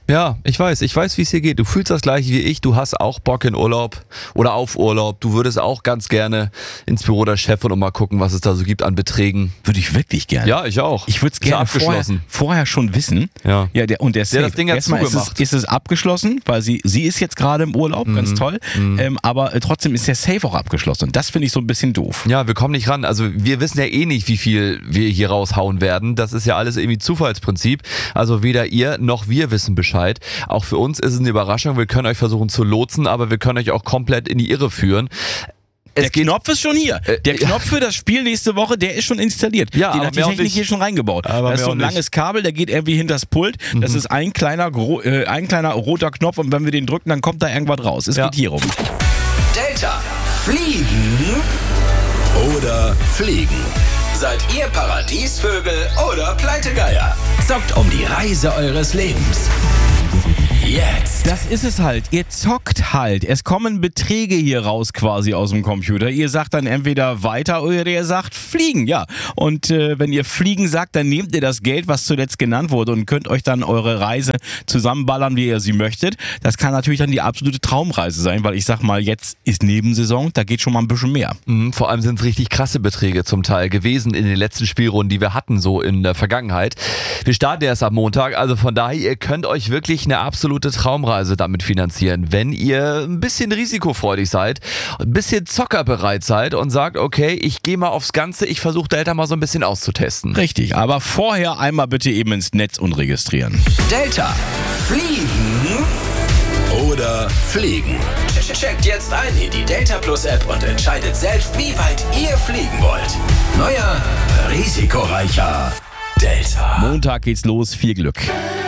Ja, ich weiß, wie es dir geht. Du fühlst das gleiche wie ich. Du hast auch Bock in Urlaub oder auf Urlaub. Du würdest auch ganz gerne ins Büro der Chefin und mal gucken, was es da so gibt an Beträgen. Würde ich wirklich gerne. Ja, ich auch. Ich würde es gerne vorher schon wissen. Ja. Ja, der Safe. Das Ding hat zugemacht. Ist es abgeschlossen, weil sie ist jetzt gerade im Urlaub, ganz toll. Aber trotzdem ist der Safe auch abgeschlossen. Und das finde ich so ein bisschen doof. Ja, wir kommen nicht ran. Also wir wissen ja eh nicht, wie viel wir hier raushauen werden. Das ist ja alles irgendwie Zufallsprinzip. Also weder ihr noch wir wissen Bescheid. Auch für uns ist es eine Überraschung. Wir können euch versuchen zu lotsen, aber wir können euch auch komplett in die Irre führen. Der Knopf ist schon hier. Der Knopf für das Spiel nächste Woche, der ist schon installiert. Ja, den hat die Technik hier schon reingebaut. Aber da ist so ein langes Kabel, der geht irgendwie hinters Pult. Das ist ein kleiner roter Knopf und wenn wir den drücken, dann kommt da irgendwas raus. Es geht hier rum. Delta. Fliegen oder fliegen? Seid ihr Paradiesvögel oder Pleitegeier? Zockt um die Reise eures Lebens. Jetzt. Das ist es halt. Ihr zockt halt. Es kommen Beträge hier raus quasi aus dem Computer. Ihr sagt dann entweder weiter oder ihr sagt fliegen. Ja. Und wenn ihr fliegen sagt, dann nehmt ihr das Geld, was zuletzt genannt wurde und könnt euch dann eure Reise zusammenballern, wie ihr sie möchtet. Das kann natürlich dann die absolute Traumreise sein, weil ich sag mal, jetzt ist Nebensaison, da geht schon mal ein bisschen mehr. Vor allem sind es richtig krasse Beträge zum Teil gewesen in den letzten Spielrunden, die wir hatten so in der Vergangenheit. Wir starten erst am Montag, also von daher, ihr könnt euch wirklich eine absolute Traumreise damit finanzieren, wenn ihr ein bisschen risikofreudig seid, ein bisschen zockerbereit seid und sagt, okay, ich gehe mal aufs Ganze, ich versuche Delta mal so ein bisschen auszutesten. Richtig, aber vorher einmal bitte eben ins Netz und registrieren. Delta. Fliegen oder fliegen? Checkt jetzt ein in die Delta Plus App und entscheidet selbst, wie weit ihr fliegen wollt. Neuer, risikoreicher Delta. Montag geht's los, viel Glück.